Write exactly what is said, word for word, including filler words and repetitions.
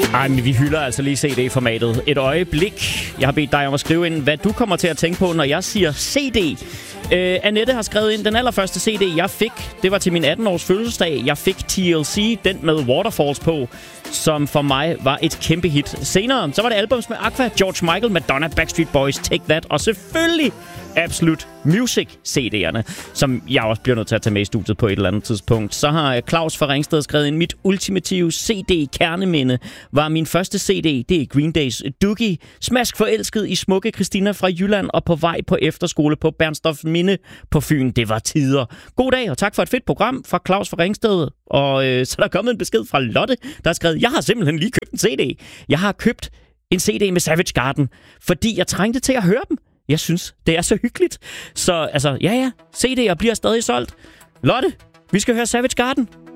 Ej, men vi hylder altså lige C D-formatet. Et øjeblik. Jeg har bedt dig om at skrive ind, hvad du kommer til at tænke på, når jeg siger C D. Uh, Annette har skrevet ind, den allerførste C D, jeg fik, det var til min atten-års fødselsdag. Jeg fik T L C, den med Waterfalls på, som for mig var et kæmpe hit. Senere, så var det albums med Aqua, George Michael, Madonna, Backstreet Boys, Take That, og selvfølgelig Absolute Music C D'erne, som jeg også bliver nødt til at tage med i studiet på et eller andet tidspunkt. Så har Claus fra Ringsted skrevet ind, mit ultimative C D-kerneminde var min første C D. Det er Green Days Doogie. Smask forelsket i smukke Christina fra Jylland og på vej på efterskole på Bernstorff Minde på Fyn. Det var tider. God dag, og tak for et fedt program fra Claus fra Ringsted. Og øh, så er der kommet en besked fra Lotte, der har skrevet, jeg har simpelthen lige købt en C D. Jeg har købt en C D med Savage Garden, fordi jeg trængte til at høre dem. Jeg synes, det er så hyggeligt. Så altså, ja ja, C D'er bliver stadig solgt. Lotte, vi skal høre Savage Garden.